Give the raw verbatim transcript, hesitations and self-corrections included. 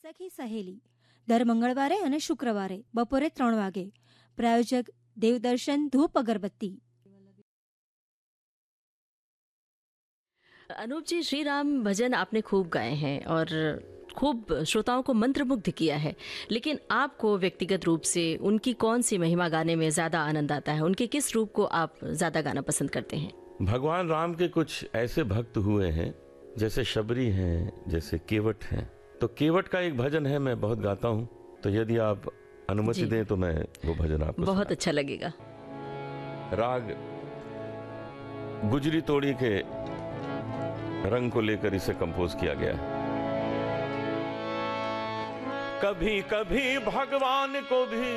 સખી સહેલી દર મંગળવારે અને શુક્રવારે બપોરે ત્રણ વાગે. પ્રાયોજક દેવદર્શન ધૂપ અગરબત્તી. अनूप जी, श्री राम भजन आपने खूब गाए हैं और खूब श्रोताओं को मंत्रमुग्ध किया है, लेकिन आपको व्यक्तिगत रूप से उनकी कौन सी महिमा गाने में ज़्यादा आनंद आता है? उनके किस रूप को आप ज़्यादा गाना पसंद करते हैं? भगवान राम के कुछ ऐसे भक्त हुए हैं, जैसे शबरी हैं, जैसे केवट हैं. तो केवट का एक भजन है, मैं बहुत गाता हूँ, तो यदि आप अनुमति दें तो मैं वो भजन आपको बहुत अच्छा लगेगा. राग गुजरी तोड़ी के रंग को लेकर इसे कंपोज किया गया है. कभी कभी भगवान को भी